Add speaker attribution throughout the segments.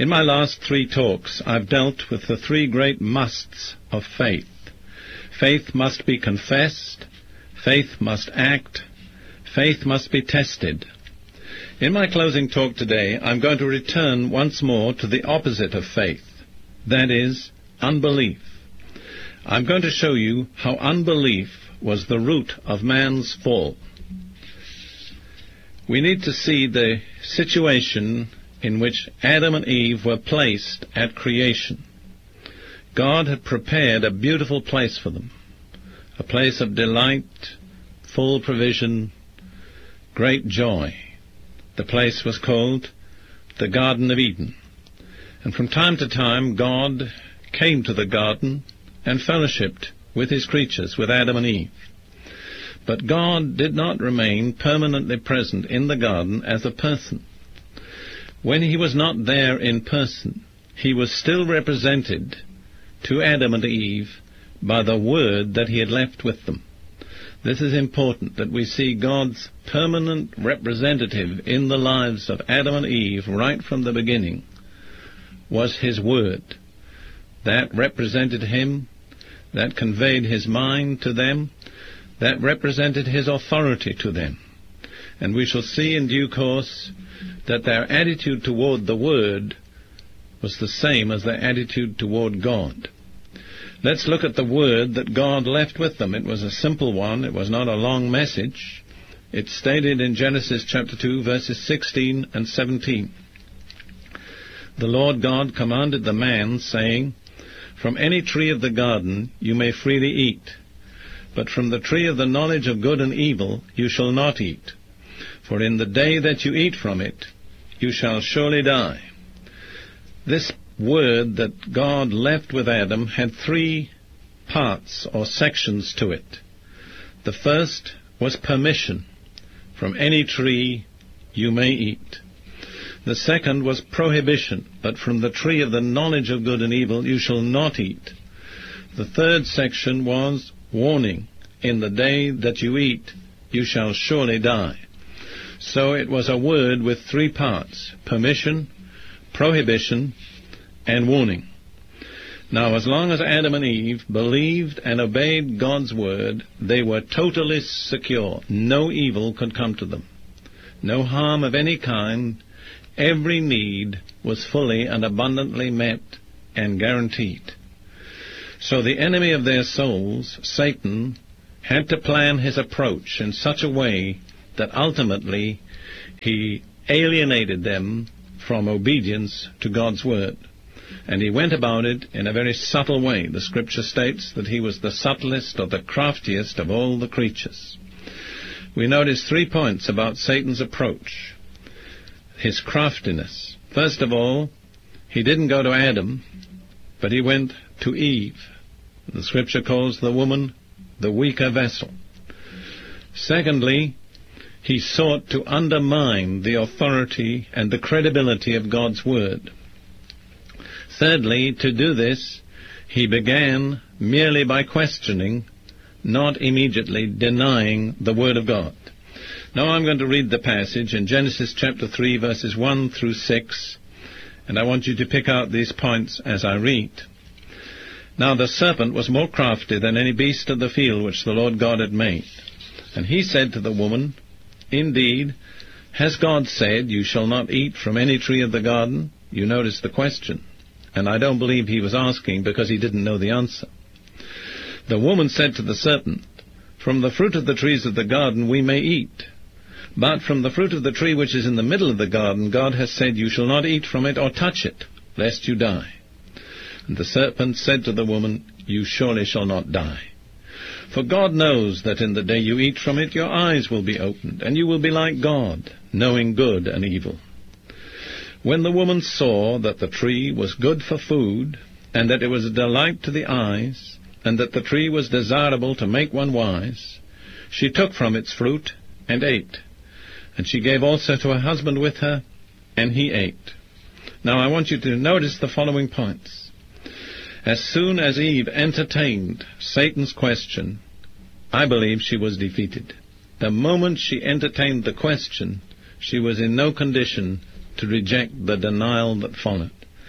Speaker 1: In my last 3 talks, I've dealt with the 3 great musts of faith. Faith must be confessed, faith must act, faith must be tested. In my closing talk today, I'm going to return once more to the opposite of faith, that is, unbelief. I'm going to show you how unbelief was the root of man's fall. We need to see the situation in which Adam and Eve were placed at creation. God had prepared a beautiful place for them, a place of delight, full provision, great joy. The place was called the Garden of Eden. And from time to time, God came to the garden and fellowshiped with his creatures, with Adam and Eve. But God did not remain permanently present in the garden as a person. When he was not there in person, he was still represented to Adam and Eve by the word that he had left with them. This is important, that we see God's permanent representative in the lives of Adam and Eve right from the beginning was his word. That represented him, that conveyed his mind to them, that represented his authority to them. And we shall see in due course that their attitude toward the word was the same as their attitude toward God. Let's look at the word that God left with them. It was a simple one. It was not a long message. It's stated in Genesis chapter 2, verses 16 and 17. The Lord God commanded the man, saying, "From any tree of the garden you may freely eat, but from the tree of the knowledge of good and evil you shall not eat. For in the day that you eat from it, you shall surely die." This word that God left with Adam had 3 parts or sections to it. The first was permission. From any tree you may eat. The second was prohibition. But from the tree of the knowledge of good and evil you shall not eat. The third section was warning. In the day that you eat, you shall surely die. So it was a word with 3 parts: permission, prohibition, and warning. Now, as long as Adam and Eve believed and obeyed God's word, they were totally secure. No evil could come to them. No harm of any kind. Every need was fully and abundantly met and guaranteed. So the enemy of their souls, Satan, had to plan his approach in such a way that ultimately he alienated them from obedience to God's word. And he went about it in a very subtle way. The Scripture states that he was the subtlest or the craftiest of all the creatures. We notice 3 points about Satan's approach. His craftiness. First of all, he didn't go to Adam, but he went to Eve. The Scripture calls the woman the weaker vessel. Secondly, he sought to undermine the authority and the credibility of God's word. Thirdly, to do this, he began merely by questioning, not immediately denying the word of God. Now I'm going to read the passage in Genesis chapter 3, verses 1 through 6, and I want you to pick out these points as I read. Now the serpent was more crafty than any beast of the field which the Lord God had made. And he said to the woman, "Indeed, has God said, you shall not eat from any tree of the garden?" You notice the question. And I don't believe he was asking because he didn't know the answer. The woman said to the serpent, "From the fruit of the trees of the garden we may eat. But from the fruit of the tree which is in the middle of the garden, God has said, you shall not eat from it or touch it, lest you die." And the serpent said to the woman, "You surely shall not die. For God knows that in the day you eat from it, your eyes will be opened, and you will be like God, knowing good and evil." When the woman saw that the tree was good for food, and that it was a delight to the eyes, and that the tree was desirable to make one wise, she took from its fruit and ate. And she gave also to her husband with her, and he ate. Now I want you to notice the following points. As soon as Eve entertained Satan's question, I believe she was defeated. The moment she entertained the question, she was in no condition to reject the denial that followed.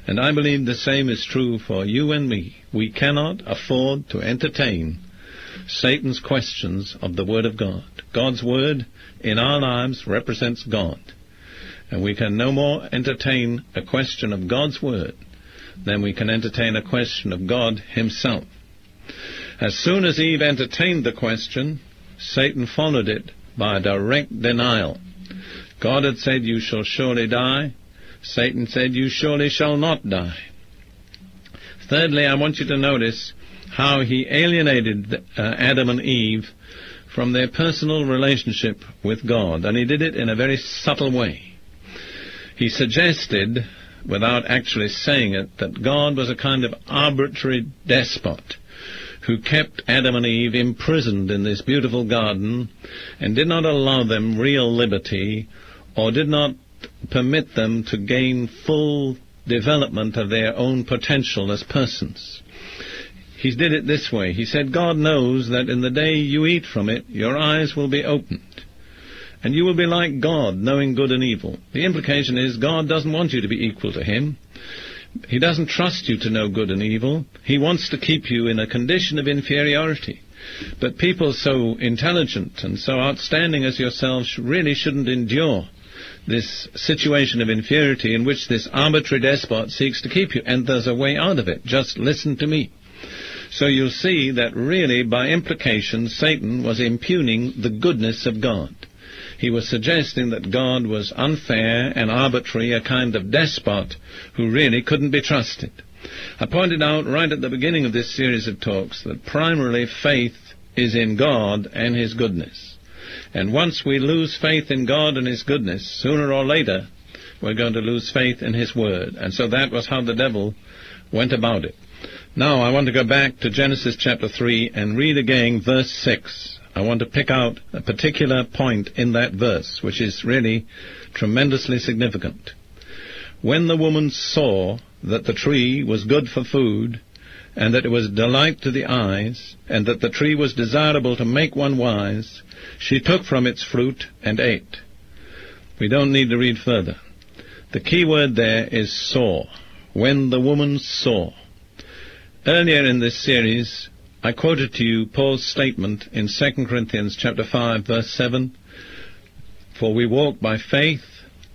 Speaker 1: And I believe the same is true for you and me. We cannot afford to entertain Satan's questions of the Word of God. God's Word in our lives represents God. And we can no more entertain a question of God's Word than we can entertain a question of God Himself. As soon as Eve entertained the question, Satan followed it by a direct denial. God had said, "You shall surely die." Satan said, "You surely shall not die." Thirdly, I want you to notice how he alienated Adam and Eve from their personal relationship with God, and he did it in a very subtle way. He suggested, without actually saying it, that God was a kind of arbitrary despot who kept Adam and Eve imprisoned in this beautiful garden and did not allow them real liberty, or did not permit them to gain full development of their own potential as persons. He did it this way. He said, God knows that in the day you eat from it, your eyes will be opened, and you will be like God, knowing good and evil. The implication is God doesn't want you to be equal to Him. He doesn't trust you to know good and evil. He wants to keep you in a condition of inferiority. But people so intelligent and so outstanding as yourselves really shouldn't endure this situation of inferiority in which this arbitrary despot seeks to keep you. And there's a way out of it. Just listen to me. So you'll see that really, by implication, Satan was impugning the goodness of God. He was suggesting that God was unfair and arbitrary, a kind of despot who really couldn't be trusted. I pointed out right at the beginning of this series of talks that primarily faith is in God and His goodness. And once we lose faith in God and His goodness, sooner or later we're going to lose faith in His Word. And so that was how the devil went about it. Now I want to go back to Genesis chapter 3 and read again verse 6. I want to pick out a particular point in that verse, which is really tremendously significant. When the woman saw that the tree was good for food, and that it was delight to the eyes, and that the tree was desirable to make one wise, she took from its fruit and ate. We don't need to read further. The key word there is saw. When the woman saw. Earlier in this series, I quoted to you Paul's statement in 2 Corinthians chapter 5, verse 7, "For we walk by faith,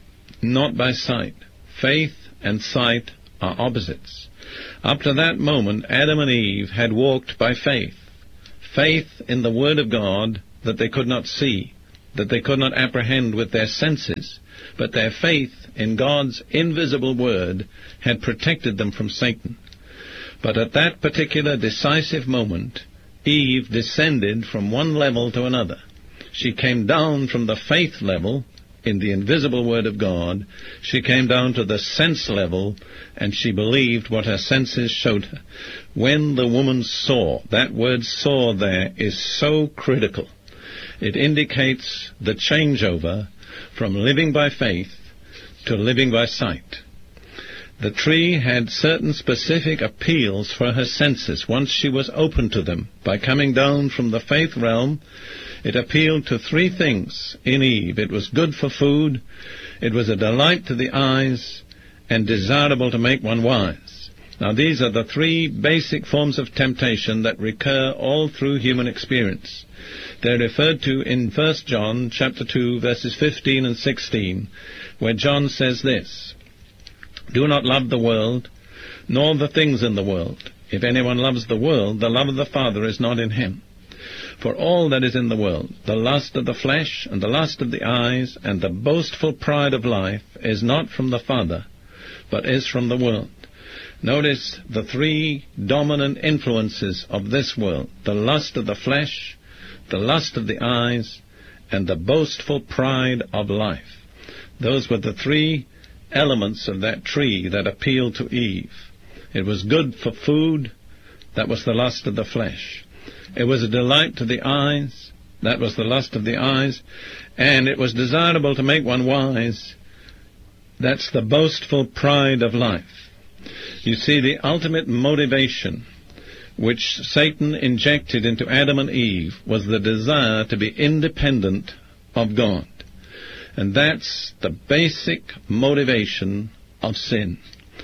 Speaker 1: not by sight." Faith and sight are opposites. Up to that moment, Adam and Eve had walked by faith. Faith in the Word of God that they could not see, that they could not apprehend with their senses, but their faith in God's invisible Word had protected them from Satan. But at that particular decisive moment, Eve descended from one level to another. She came down from the faith level in the invisible Word of God. She came down to the sense level, and she believed what her senses showed her. When the woman saw, that word saw there is so critical. It indicates the changeover from living by faith to living by sight. The tree had certain specific appeals for her senses once she was open to them. By coming down from the faith realm, it appealed to three things in Eve. It was good for food, it was a delight to the eyes, and desirable to make one wise. Now these are the three basic forms of temptation that recur all through human experience. They're referred to in 1 John chapter 2, verses 15 and 16, where John says this, "Do not love the world, nor the things in the world. If anyone loves the world, the love of the Father is not in him. For all that is in the world, the lust of the flesh, and the lust of the eyes, and the boastful pride of life, is not from the Father, but is from the world." Notice the three dominant influences of this world: the lust of the flesh, the lust of the eyes, and the boastful pride of life. Those were the three elements of that tree that appealed to Eve. It was good for food, that was the lust of the flesh. It was a delight to the eyes, that was the lust of the eyes, and it was desirable to make one wise, that's the boastful pride of life. You see, the ultimate motivation which Satan injected into Adam and Eve was the desire to be independent of God. And that's the basic motivation of sin.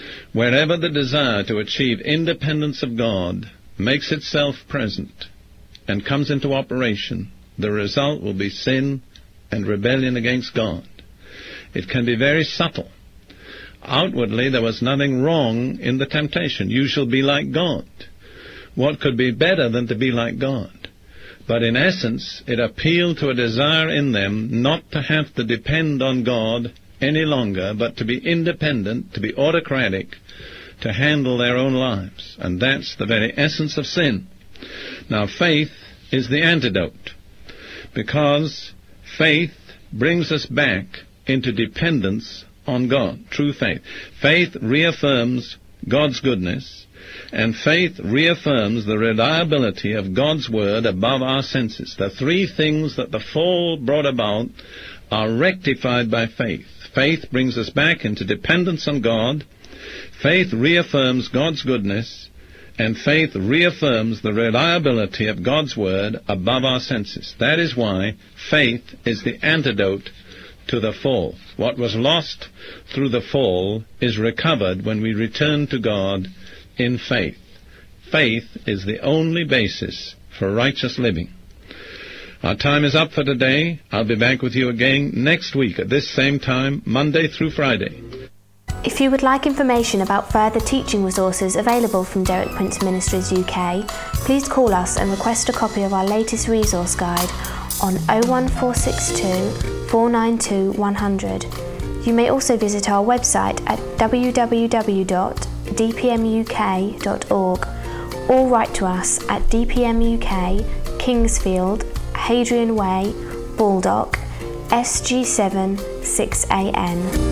Speaker 1: Wherever the desire to achieve independence of God makes itself present and comes into operation, the result will be sin and rebellion against God. It can be very subtle. Outwardly, there was nothing wrong in the temptation. You shall be like God. What could be better than to be like God? But in essence, it appealed to a desire in them not to have to depend on God any longer, but to be independent, to be autocratic, to handle their own lives. And that's the very essence of sin. Now, faith is the antidote, because faith brings us back into dependence on God, true faith. Faith reaffirms God's goodness, and faith reaffirms the reliability of God's word above our senses. The three things that the fall brought about are rectified by faith. Faith brings us back into dependence on God, faith reaffirms God's goodness, and faith reaffirms the reliability of God's word above our senses. That is why faith is the antidote to the fall. What was lost through the fall is recovered when we return to God in faith. Faith is the only basis for righteous living. Our time is up for today. I'll be back with you again next week at this same time, Monday through Friday.
Speaker 2: If you would like information about further teaching resources available from Derek Prince Ministries UK, please call us and request a copy of our latest resource guide on 01462 492 100. You may also visit our website at www.dpmuk.org or write to us at DPM UK, Kingsfield, Hadrian Way, Baldock, SG7 6AN.